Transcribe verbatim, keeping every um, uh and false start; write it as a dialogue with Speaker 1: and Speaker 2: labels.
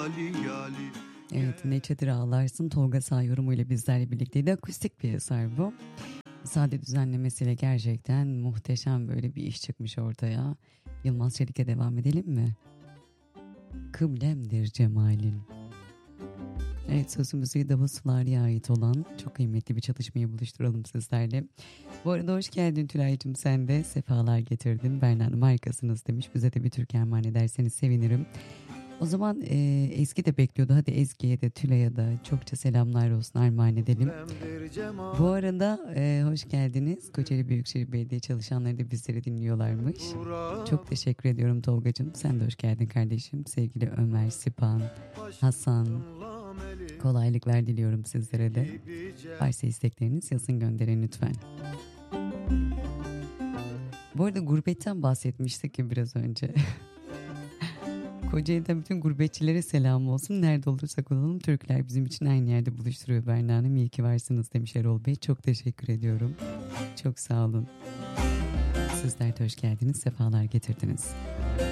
Speaker 1: Evet, Neçedir Ağlarsın Tolga Sağ yorumuyla bizlerle birlikteydi. Akustik bir eser bu. Sade düzenlemesiyle gerçekten muhteşem böyle bir iş çıkmış ortaya. Yılmaz Çelik'e devam edelim mi? Kıblemdir cemalin. Evet, sözü müziği Davul Suları'ya ait olan çok kıymetli bir çalışmayı buluşturalım sizlerle. Bu arada hoş geldin Tülay'cığım, sen de sefalar getirdin. Berna'nın markasınız demiş. Bize de bir Türk armağan ederseniz sevinirim. O zaman e, Ezgi de bekliyordu. Hadi Ezgi'ye de Tülay'a da çokça selamlar olsun, armağan edelim. Bu arada e, hoş geldiniz. Kocaeli Büyükşehir Belediye çalışanları da bizleri dinliyorlarmış. Çok teşekkür ediyorum Tolgacığım. Sen de hoş geldin kardeşim. Sevgili Ömer, Sipan, Hasan. Kolaylıklar diliyorum sizlere de. Varsa istekleriniz yazın, gönderin lütfen. Bu arada gurbetten bahsetmiştik ki biraz önce. Kocaeli'den bütün gurbetçilere selam olsun. Nerede olursak olalım Türkler bizim için aynı yerde buluşturuyor Berna Hanım. İyi ki varsınız demiş Erol Bey. Çok teşekkür ediyorum. Çok sağ olun. Sizler de hoş geldiniz. Sefalar getirdiniz.